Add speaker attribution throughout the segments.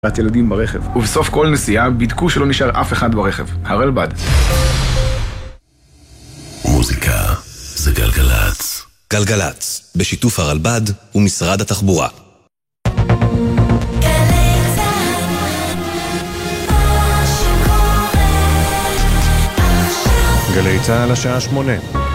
Speaker 1: ילדים ברכב, ובסוף כל נסיעה בדקו שלא נשאר אף אחד ברכב. הרלב"ד.
Speaker 2: מוזיקה זה גלגלץ.
Speaker 3: גלגלץ, בשיתוף הרלב"ד ומשרד התחבורה.
Speaker 4: גלי צהל השעה 8.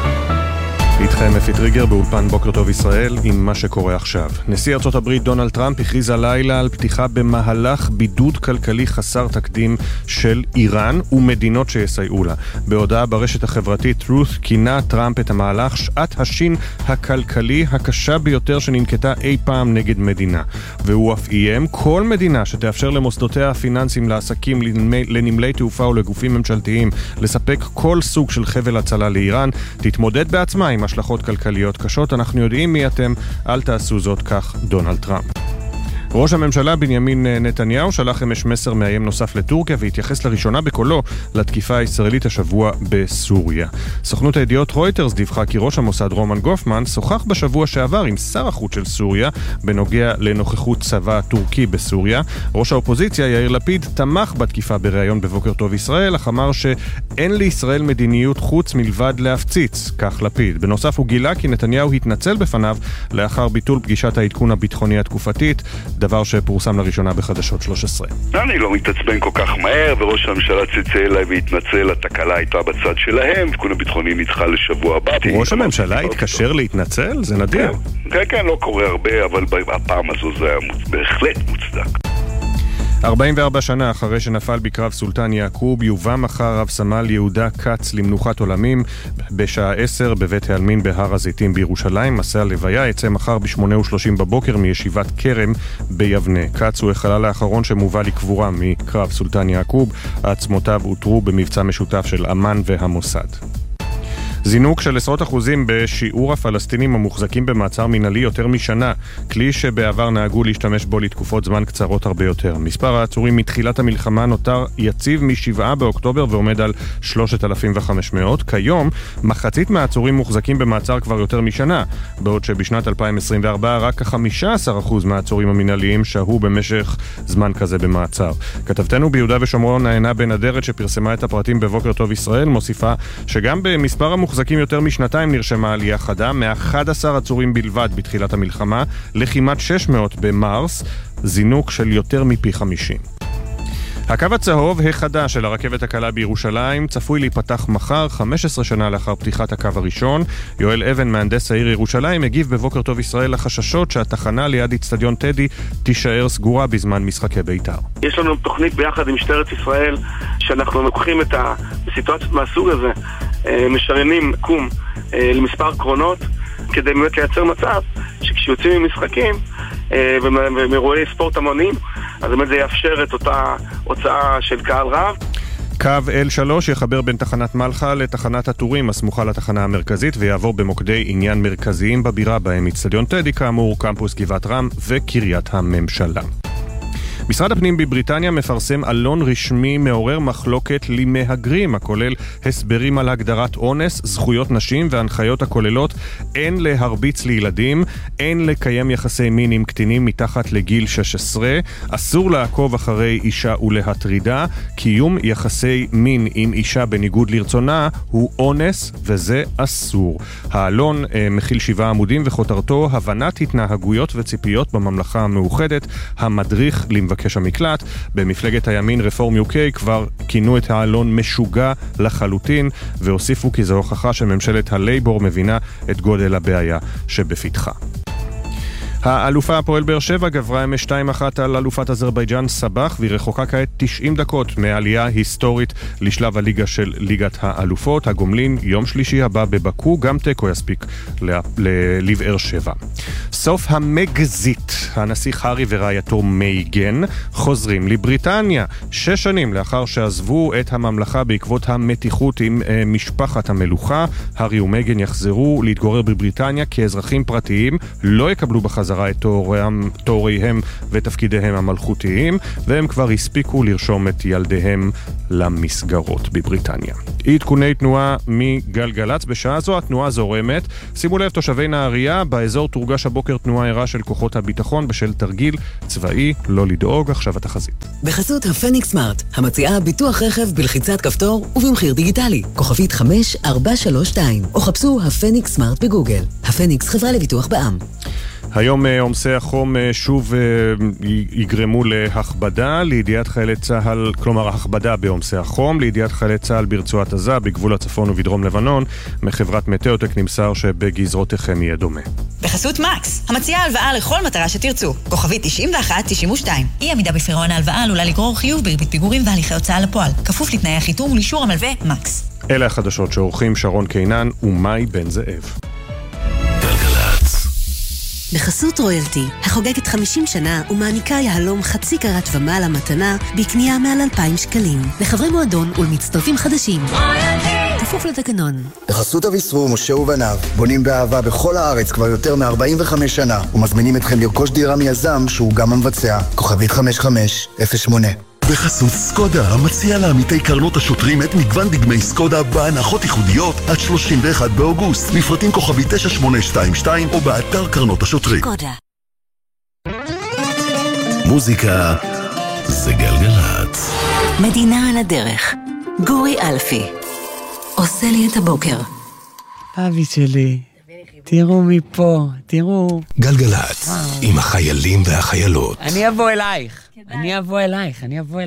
Speaker 4: איתכם אפי טריגר באולפן בוקר טוב ישראל עם מה שקורה עכשיו. נשיא ארצות הברית דונלד טראמפ הכריז הלילה על פתיחה במהלך בידוד כלכלי חסר תקדים של איראן ומדינות שיסייעו לה. בהודעה ברשת החברתית Truth כינה טראמפ את המהלך שעת השין הכלכלי הקשה ביותר שננקטה אי פעם נגד מדינה. והוא אף איים כל מדינה שתאפשר למוסדותיה הפיננסיים, לעסקים, לנמלי תעופה ולגופים ממשלתיים לספק כל סוג של חבל הצלה לאיראן, תתמודד בעצמה עם השלכות כלכליות קשות. אנחנו יודעים מי אתם, אל תעשו זאת, כך דונלד טראמפ. ראש הממשלה בנימין נתניהו שלח אמש מסר מאיים נוסף לטורקיה והתייחס לראשונה בקולו לתקיפה הישראלית השבוע בסוריה. סוכנות הידיעות רויטרס דיווחה כי ראש המוסד רומן גופמן שוחח בשבוע שעבר עם שר החוץ של סוריה בנוגע לנוכחות צבא טורקי בסוריה. ראש האופוזיציה יאיר לפיד תמך בתקיפה בריאיון בבוקר טוב ישראל, אך אמר שאין לישראל מדיניות חוץ מלבד להפציץ, כך לפיד. בנוסף הוא גילה כי נתניהו התנצל בפניו לאחר ביטול פגישת העדכון הביטחוני התקופתית, דבר שפורסם לראשונה בחדשות 13.
Speaker 5: אני לא מתעצבן כל כך מהר, וראש הממשלה צלצל אליי והתנצל, התקלה הייתה בצד שלהם, העדכון הביטחוני נדחה לשבוע הבא.
Speaker 4: ראש הממשלה התקשר להתנצל? זה נדיר.
Speaker 5: כן, לא קורה הרבה, אבל הפעם הזו זה היה בהחלט מוצדק.
Speaker 4: 44 שנה אחרי שנפל בקרב סולטן יעקוב, יובא מחר רב סמל יהודה קץ למנוחת עולמים בשעה 10 בבית העלמין בהר הזיתים בירושלים. מסע הלוויה יצא מחר ב8:30 בבוקר מישיבת כרם ביבנה. קץ הוא החלל האחרון שמובא לקבורה מקרב סולטן יעקוב. העצמותיו הותרו במבצע משותף של אמן והמוסד. זינוק של עשרות אחוזים בשיעור הפלסטינים המוחזקים במעצר מנהלי יותר משנה, כלי שבעבר נהגו להשתמש בו לתקופות זמן קצרות הרבה יותר. מספר העצורים מתחילת המלחמה נותר יציב מ7 באוקטובר ועומד על 3,500. כיום, מחצית מהעצורים מוחזקים במעצר כבר יותר משנה, בעוד שבשנת 2024 רק 15% מהעצורים המנהליים שהו במשך זמן כזה במעצר. כתבתנו ביהודה ושומרון נענה בן אדרת שפרסמה את הפרטים בבוקר טוב ישראל מוסיפה שגם במספר המוחזקים יותר משנתיים נרשמה עלייה חדה, מ-11 עצורים בלבד בתחילת המלחמה לכמעט 600 במרס, זינוק של יותר מפי 50. הקו הצהוב החדש של הרכבת הקלה בירושלים צפוי להיפתח מחר, 15 שנה לאחר פתיחת הקו הראשון. יואל אבן, מהנדס העיר ירושלים, הגיב בבוקר טוב ישראל לחששות שהתחנה ליד אצטדיון טדי תישאר סגורה בזמן משחקי בית"ר.
Speaker 6: יש לנו תוכנית ביחד עם משטרת ישראל שאנחנו לוקחים את הסיטואציות מהסוג הזה, משריינים קום למספר קרונות כדי באמת לייצר מצב שכשיוצאים ממשחקים ומאירועי ספורט המוניים, אז באמת זה יאפשר את אותה הוצאה של קהל רב.
Speaker 4: קו L3 יחבר בין תחנת מלחה לתחנת הטורים הסמוכה לתחנה המרכזית ויעבור במוקדי עניין מרכזיים בבירה בהם אצטדיון טדי כאמור, קמפוס גבעת רם וקריית הממשלה. משרד הפנים בבריטניה מפרסם עלון רשמי מעורר מחלוקת למהגרים, הכולל הסברים על הגדרת אונס, זכויות נשים והנחיות הכוללות אין להרביץ לילדים, אין לקיים יחסי מין עם קטינים מתחת לגיל 16, אסור לעקוב אחרי אישה ולהטרידה, קיום יחסי מין עם אישה בניגוד לרצונה הוא אונס וזה אסור. העלון מכיל 7 עמודים וכותרתו הבנת התנהגויות וציפיות בממלכה המאוחדת, המדריך למבקש המקלט. במפלגת הימין רפורם UK כבר כינו את העלון משוגע לחלוטין והוסיפו כי זו הוכחה שממשלת הלייבור מבינה את גודל הבעיה שבפתחה. האלופה הפועל באר שבע גברה אמש 2-1 על אלופת אזרבייג'אן סבח, והיא רחוקה כעת 90 דקות מעלייה היסטורית לשלב הליגה של ליגת האלופות. הגומלין יום שלישי הבא בבקו, גם תיקו יספיק לבאר שבע. סוף המגזית, הנסיך הארי ורעייתו מייגן חוזרים לבריטניה 6 שנים לאחר שעזבו את הממלכה בעקבות המתיחות עם משפחת המלוכה. הארי ומייגן יחזרו להתגורר בבריטניה כאזרחים פרטיים, לא יקבלו בחזרה בחזרה את תואריהם ותפקידיהם המלכותיים, והם כבר הספיקו לרשום את ילדיהם למסגרות בבריטניה. עדכוני תנועה מגלגלץ. בשעה זו התנועה זורמת. שימו לב, תושבי נהריה, באזור תורגש הבוקר תנועה ערה של כוחות הביטחון בשל תרגיל צבאי, לא לדאוג. עכשיו התחזית.
Speaker 7: בחסות הפניקס סמארט, המציעה ביטוח רכב בלחיצת כפתור ובמחיר דיגיטלי. כוכבית 5432, או חפשו הפניקס סמארט בגוגל. הפניקס, חברה לביטוח בע"מ.
Speaker 4: היום עומסי החום שוב יגרמו להכבדה לידיעת חיילי צה"ל, כלומר הכבדה בעומסי החום לידיעת חיילי צה"ל ברצועת עזה, בגבול הצפון ובדרום לבנון. מחברת מטאוטק נמסר שבגזרותיכם יהיה דומה.
Speaker 8: בחסות מקס, המציעה הלוואה לכל מטרה שתרצו. כוכבית 9192. אי עמידה בפירעון ההלוואה עלולה לגרור חיוב בריבית פיגורים והליכי הוצאה לפועל. כפוף לתנאי החיתום ולאישור המלווה מקס.
Speaker 4: אלה החדשות שעורכים שרון קינן ומאי בן זאב.
Speaker 9: בחסות רויאלטי, החוגגת 50 שנה ומעניקה יהלום חצי קרת ומעלה מתנה בקנייה מעל 2,000 שקלים. לחברי מועדון ולמצטרפים חדשים. רויאלטי! כפוף לתקנון.
Speaker 10: בחסות אביסרו, משה ובניו, בונים באהבה בכל הארץ כבר יותר מ-45 שנה, ומזמינים אתכם לרכוש דירה מיזם שהוא גם המבצע. כוכבית 5508.
Speaker 2: בחסות סקודה, המציע לעמיתי קרנות השוטרים את מגוון דגמי סקודה בהנחות ייחודיות עד 31 באוגוסט. לפרטים כוכבית 9822 או באתר קרנות השוטרים.
Speaker 9: סקודה.
Speaker 2: מוזיקה זה גלגלת.
Speaker 9: מדינה על הדרך. גורי אלפי. עושה לי את הבוקר.
Speaker 11: אבי שלי, תראו מפה, תראו.
Speaker 2: גלגלת, עם החיילים והחיילות.
Speaker 11: אני אבוא אלייך. אני אבוא אלייך.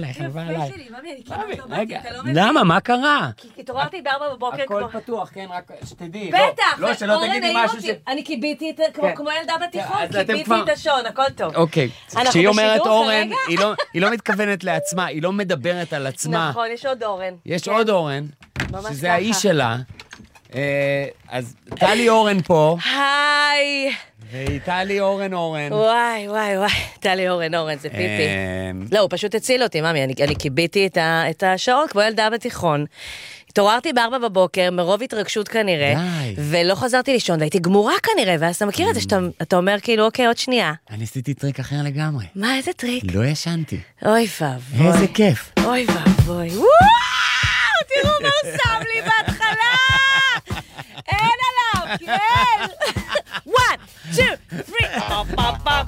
Speaker 11: למה? מה קרה?
Speaker 12: כי התעוררתי ב4 בבוקר
Speaker 11: הכל פתוח, כן, רק שתדעי.
Speaker 12: בטח!
Speaker 11: לא, שלא תגידי משהו ש...
Speaker 12: אני קיביתי כמו ילדה בתיכון, קיביתי את השעון, הכל טוב.
Speaker 11: אוקיי, כשהיא אומרת אורן, היא לא מתכוונת לעצמה, היא לא מדברת על עצמה.
Speaker 12: נכון, יש עוד אורן.
Speaker 11: יש עוד אורן, שזה האיש שלה. אז טלי אורן פה.
Speaker 12: היי!
Speaker 11: טלי אורן.
Speaker 12: וואי, טלי אורן, זה פיפי. לא, הוא פשוט הציל אותי, ממי, אני קיביתי את השעון כמו ילדה בתיכון. התעוררתי ב4 בבוקר, מרוב התרגשות כנראה, ולא חזרתי לישון, והייתי גמורה כנראה, ואז אתה מכיר את זה שאתה אומר כאילו, אוקיי, עוד שנייה.
Speaker 11: אני עשיתי טריק אחר לגמרי.
Speaker 12: מה, איזה טריק?
Speaker 11: לא ישנתי.
Speaker 12: אוי ואבוי.
Speaker 11: איזה כיף.
Speaker 12: אוי ואבוי. וואו, תראו מה הוא שם לי